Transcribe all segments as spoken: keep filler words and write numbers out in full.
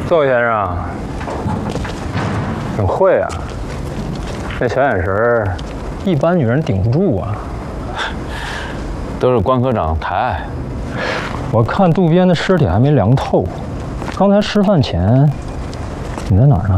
邹先生，挺会啊，那小眼神儿，一般女人顶不住啊。 都是关科长抬爱。 我看渡边的尸体还没凉透，刚才吃饭前你在哪儿呢？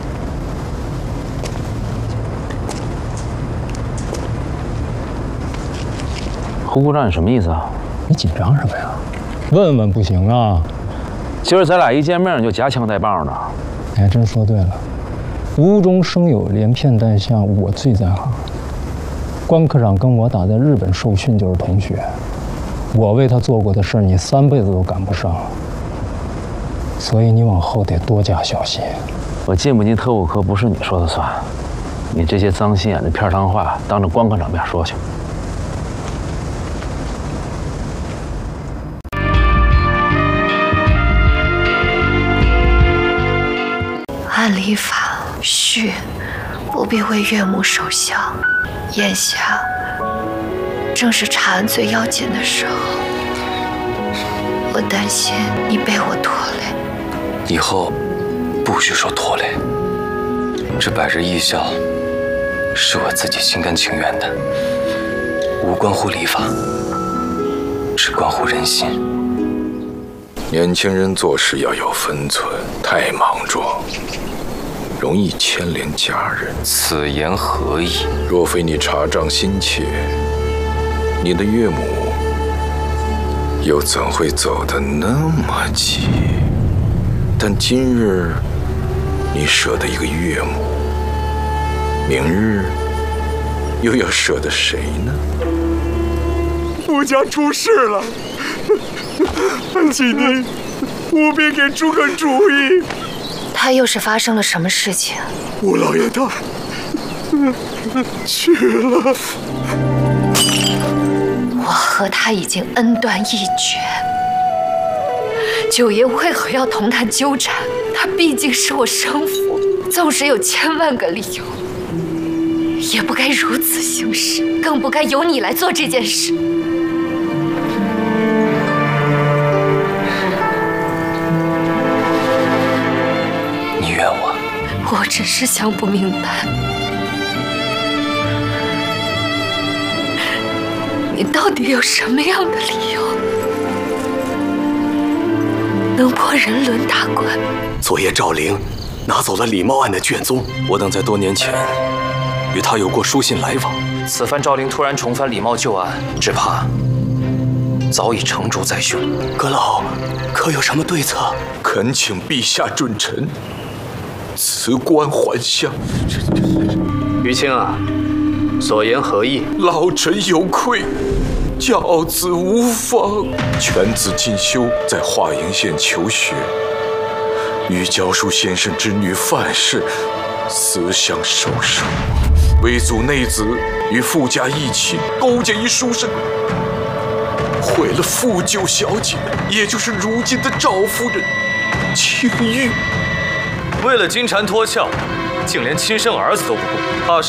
胡股长，你什么意思啊？ 你紧张什么呀？问问不行啊！ 今儿咱俩一见面你就夹枪带棒的。 你还真说对了，无中生有，连骗带吓，我最在行。关科长跟我打在日本受训就是同学，我为他做过的事儿，你三辈子都赶不上。所以你往后得多加小心。 我进不进特务科不是你说了算，你这些脏心眼的片汤话，当着关科长面说去。 按礼法，婿不必为岳母守孝。眼下正是查案最要紧的时候，我担心你被我拖累。 以后不许说拖累，这百日义孝是我自己心甘情愿的，无关乎礼法，只关乎人心。 年轻人做事要有分寸，太莽撞，容易牵连家人。 此言何意？ 若非你查账心切，你的岳母又怎会走得那么急？但今日你舍得一个岳母，明日又要舍得谁呢？ 吴家出事了，请您务必给出个主意。 他又是发生了什么事情？ 吴老爷他去了。 我和他已经恩断义绝，九爷为何要同他纠缠？他毕竟是我生父，纵使有千万个理由，也不该如此行事，更不该由你来做这件事。 你怨我？ 我只是想不明白，你到底有什么样的理由，能破人伦大关？ 昨夜赵灵拿走了李茂案的卷宗， 我等在多年前与他有过书信来往，此番赵灵突然重翻李茂旧案，只怕早已成竹在胸。 阁老可有什么对策？ 恳请陛下准臣辞官还乡。 于清啊，所言何意？ 老臣有愧，教子无方。犬子进修，在华阴县求学，与教书先生之女范氏私相授受，为祖内子与富家一起勾结一书生，毁了富九小姐，也就是如今的赵夫人清玉。 为了金蝉脱壳，竟连亲生儿子都不顾，怕是。